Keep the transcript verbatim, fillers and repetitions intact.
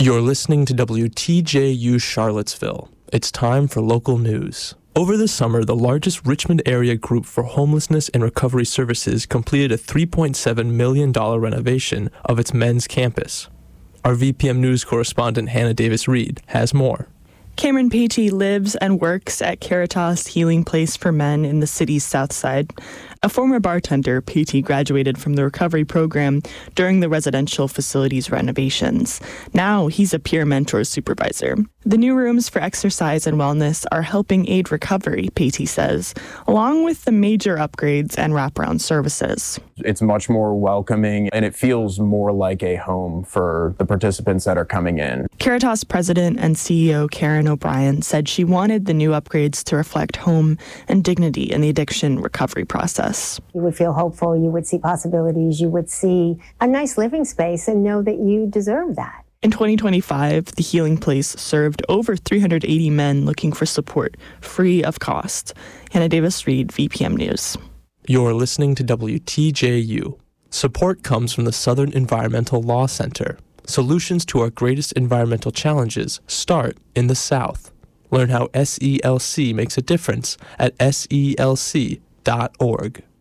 You're listening to W T J U Charlottesville. It's time for local news. Over the summer, the largest Richmond area group for homelessness and recovery services completed a three point seven million dollars renovation of its men's campus. Our V P M News correspondent Hannah Davis-Reed has more. Cameron Patey lives and works at Caritas Healing Place for Men in the city's south side. A former bartender, Patey graduated from the recovery program during the residential facility's renovations. Now he's a peer mentor supervisor. The new rooms for exercise and wellness are helping aid recovery, Patey says, along with the major upgrades and wraparound services. It's much more welcoming, and it feels more like a home for the participants that are coming in. Caritas president and C E O Karen O'Brien said she wanted the new upgrades to reflect home and dignity in the addiction recovery process. You would feel hopeful, you would see possibilities, you would see a nice living space and know that you deserve that. In twenty twenty-five, the Healing Place served over three hundred eighty men looking for support, free of cost. Hannah Davis-Reed, V P M News. You're listening to W T J U. Support comes from the Southern Environmental Law Center. Solutions to our greatest environmental challenges start in the South. Learn how S E L C makes a difference at S E L C dot org.